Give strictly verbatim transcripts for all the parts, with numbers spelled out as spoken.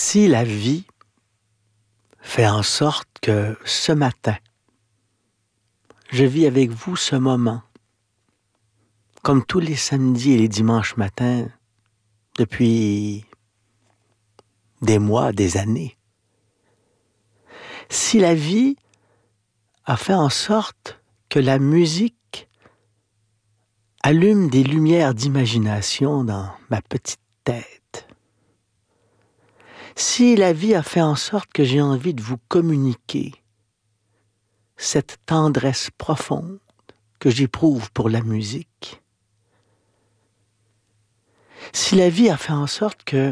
Si la vie fait en sorte que ce matin, je vis avec vous ce moment, comme tous les samedis et les dimanches matins, depuis des mois, des années. Si la vie a fait en sorte que la musique allume des lumières d'imagination dans ma petite tête, si la vie a fait en sorte que j'ai envie de vous communiquer cette tendresse profonde que j'éprouve pour la musique, si la vie a fait en sorte que,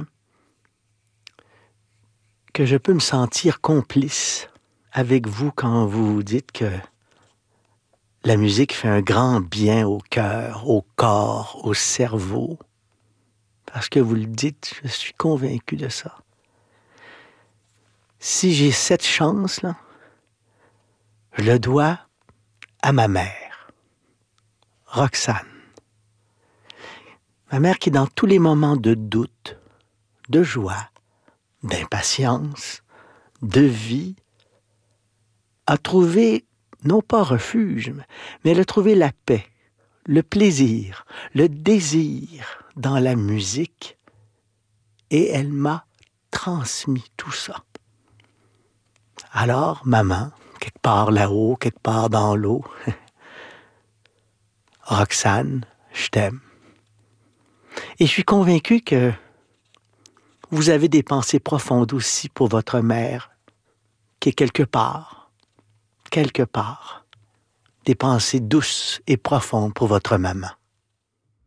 que je peux me sentir complice avec vous quand vous dites que la musique fait un grand bien au cœur, au corps, au cerveau, parce que vous le dites, je suis convaincu de ça. Si j'ai cette chance-là, je le dois à ma mère, Roxane. Ma mère qui, dans tous les moments de doute, de joie, d'impatience, de vie, a trouvé, non pas refuge, mais elle a trouvé la paix, le plaisir, le désir dans la musique, et elle m'a transmis tout ça. Alors, maman, quelque part là-haut, quelque part dans l'eau, Roxane, je t'aime. Et je suis convaincu que vous avez des pensées profondes aussi pour votre mère, qui est quelque part, quelque part, des pensées douces et profondes pour votre maman.